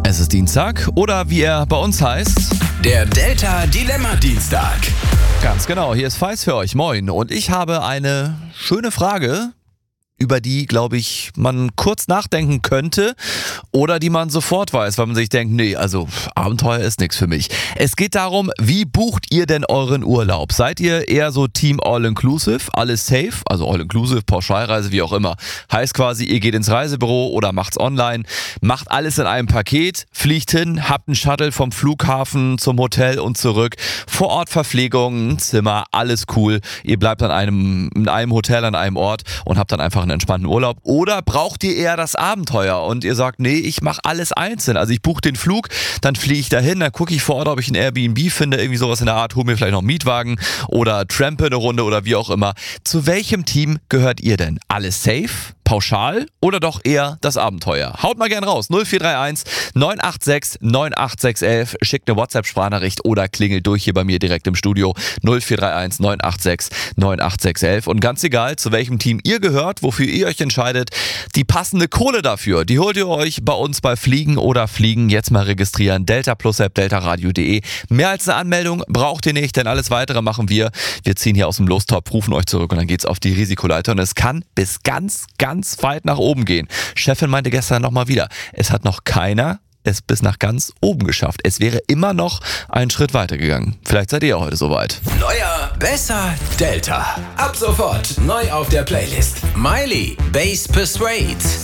Es ist Dienstag oder wie er bei uns heißt, der Delta Dilemma Dienstag. ganz genau, hier ist Feis für euch, moin. Und ich habe eine schöne Frage, über die, glaube ich, man kurz nachdenken könnte oder die man sofort weiß, weil man sich denkt, nee, also Abenteuer ist nichts für mich. Es geht darum, wie bucht ihr denn euren Urlaub? Seid ihr eher so Team All-Inclusive, alles safe, also All-Inclusive, Pauschalreise, wie auch immer. Heißt quasi, ihr geht ins Reisebüro oder macht's online, macht alles in einem Paket, fliegt hin, habt einen Shuttle vom Flughafen zum Hotel und zurück, vor Ort Verpflegung, ein Zimmer, alles cool. Ihr bleibt in einem Hotel, an einem Ort und habt dann einfach einen entspannten Urlaub. Oder braucht ihr eher das Abenteuer und ihr sagt, nee, ich mache alles einzeln. Also ich buche den Flug, dann fliege ich dahin, dann gucke ich vor Ort, ob ich ein Airbnb finde, irgendwie sowas in der Art, hole mir vielleicht noch einen Mietwagen oder trampe eine Runde oder wie auch immer. Zu welchem Team gehört ihr denn? Alles safe? Pauschal oder doch eher das Abenteuer? Haut mal gern raus. 0431 986 98611. Schickt eine WhatsApp-Sprachnachricht oder klingelt durch hier bei mir direkt im Studio. 0431 986 98611. Und ganz egal, zu welchem Team ihr gehört, wofür ihr euch entscheidet, die passende Kohle dafür, die holt ihr euch bei uns bei Fliegen oder Fliegen. Jetzt mal registrieren. Delta Plus App, deltaradio.de. Mehr als eine Anmeldung braucht ihr nicht, denn alles weitere machen wir. Wir ziehen hier aus dem Lostopf, rufen euch zurück und dann geht's auf die Risikoleiter. Und es kann bis ganz weit nach oben gehen. Chefin meinte gestern nochmal wieder, es hat noch keiner es bis nach ganz oben geschafft. Es wäre immer noch einen Schritt weiter gegangen. Vielleicht seid ihr heute soweit. Neuer, besser, Delta. Ab sofort neu auf der Playlist. Miley, Bass Persuade.